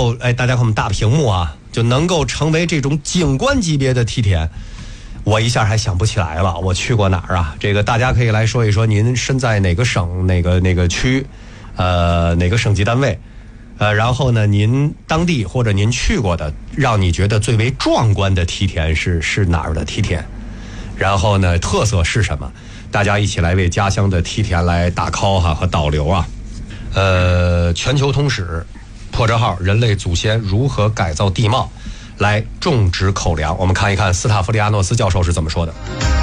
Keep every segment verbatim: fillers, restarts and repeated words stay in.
够哎，大家看我们大屏幕啊，就能够成为这种景观级别的梯田，我一下还想不起来了。我去过哪儿啊？这个大家可以来说一说，您身在哪个省、哪个哪个区，呃，哪个省级单位，呃，然后呢，您当地或者您去过的，让你觉得最为壮观的梯田是是哪儿的梯田？然后呢，特色是什么？大家一起来为家乡的梯田来打 call 哈和导流啊。呃，全球通史破折号人类祖先如何改造地貌来种植口粮，我们看一看斯塔夫利亚诺斯教授是怎么说的。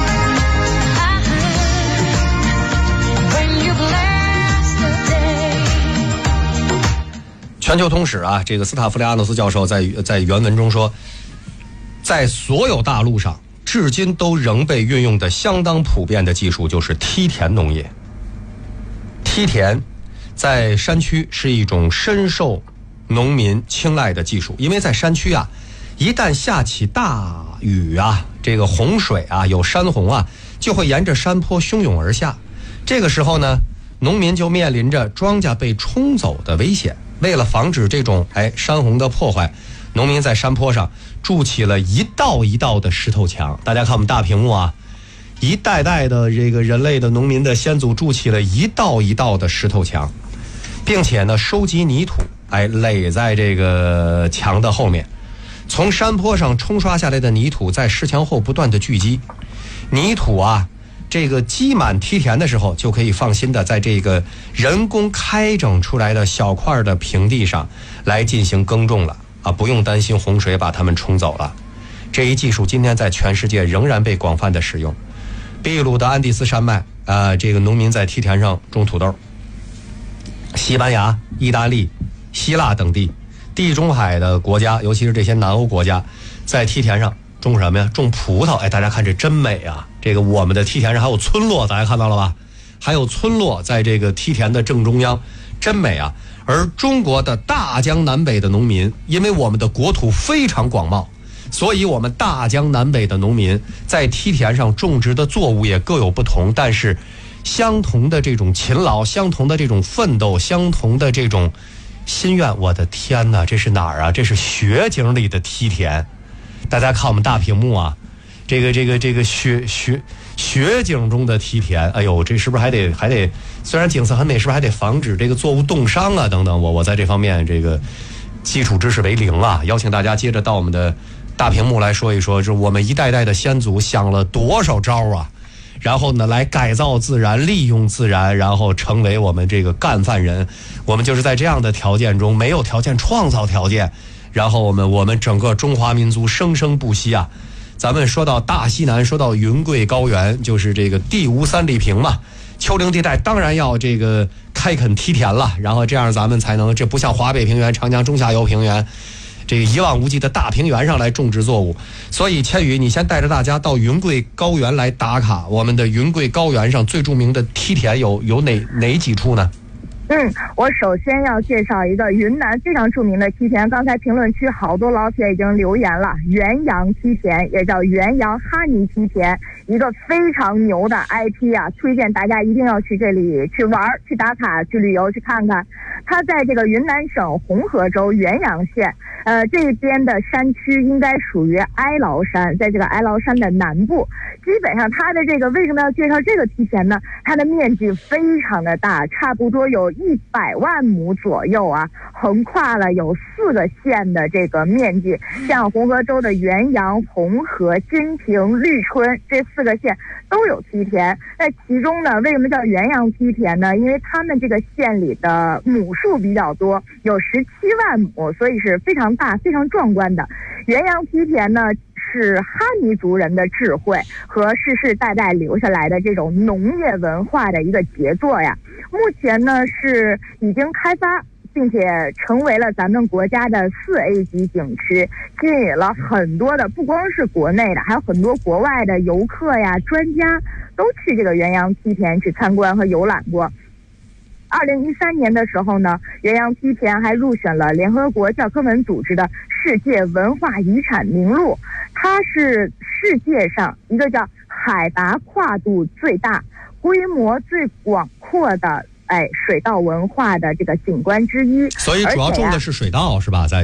全球通史啊，这个斯塔夫利亚诺斯教授在在原文中说，在所有大陆上至今都仍被运用的相当普遍的技术就是梯田农业。梯田在山区是一种深受农民青睐的技术，因为在山区啊，一旦下起大雨啊，这个洪水啊，有山洪啊，就会沿着山坡汹涌而下。这个时候呢，农民就面临着庄稼被冲走的危险。为了防止这种哎山洪的破坏，农民在山坡上筑起了一道一道的石头墙。大家看我们大屏幕啊，一代代的这个人类的农民的先祖筑起了一道一道的石头墙，并且呢收集泥土，哎垒在这个墙的后面。从山坡上冲刷下来的泥土在石墙后不断的聚集，泥土啊这个积满梯田的时候，就可以放心的在这个人工开整出来的小块的平地上来进行耕种了啊，不用担心洪水把它们冲走了。这一技术今天在全世界仍然被广泛的使用。秘鲁的安第斯山脉啊、呃，这个农民在梯田上种土豆。西班牙、意大利、希腊等地地中海的国家，尤其是这些南欧国家，在梯田上种什么呀？种葡萄。哎，大家看这真美啊！这个我们的梯田上还有村落，大家看到了吧？还有村落在这个梯田的正中央，真美啊！而中国的大江南北的农民，因为我们的国土非常广袤，所以我们大江南北的农民在梯田上种植的作物也各有不同，但是相同的这种勤劳，相同的这种奋斗，相同的这种心愿。我的天哪，这是哪儿啊？这是雪景里的梯田。大家看我们大屏幕啊，这个这个这个雪雪雪景中的梯田，哎呦，这是不是还得还得？虽然景色很美，是不是还得防止这个作物冻伤啊？等等，我我在这方面这个基础知识为零啊。邀请大家接着到我们的大屏幕来说一说，就是我们一代代的先祖想了多少招啊，然后呢来改造自然，利用自然，然后成为我们这个干饭人。我们就是在这样的条件中，没有条件创造条件。然后我们我们整个中华民族生生不息啊！咱们说到大西南，说到云贵高原，就是这个地无三里平嘛，丘陵地带当然要这个开垦梯田了，然后这样咱们才能，这不像华北平原、长江中下游平原这个一望无际的大平原上来种植作物。所以千羽，你先带着大家到云贵高原来打卡。我们的云贵高原上最著名的梯田有有哪哪几处呢？ 嗯，我首先要介绍一个云南非常著名的梯田，刚才评论区好多老铁已经留言了，元阳梯田也叫元阳哈尼梯田，一个非常牛的 I P 啊，推荐大家一定要去这里去玩、去打卡、去旅游、去看看。它在这个云南省红河州元阳县，呃，这边的山区应该属于哀牢山，在这个哀牢山的南部。基本上它的这个为什么要介绍这个梯田呢？它的面积非常的大，差不多有一百万亩左右啊，横跨了有四个县的这个面积，像红河州的元阳、红河、金平、绿春这四个县都有梯田。那其中呢，为什么叫元阳梯田呢？因为他们这个县里的亩数比较多，有十七万亩，所以是非常大、非常壮观的。元阳梯田呢，是哈尼族人的智慧和世世代代留下来的这种农业文化的一个杰作呀。目前呢是已经开发，并且成为了咱们国家的四 A 级景区，吸引了很多的不光是国内的，还有很多国外的游客呀、专家都去这个元阳梯田去参观和游览过。二零一三年的时候呢，元阳梯田还入选了联合国教科文组织的世界文化遗产名录。它是世界上一个叫海拔跨度最大、规模最广阔的哎水稻文化的这个景观之一。 所以主要种的是水稻、啊、是吧？在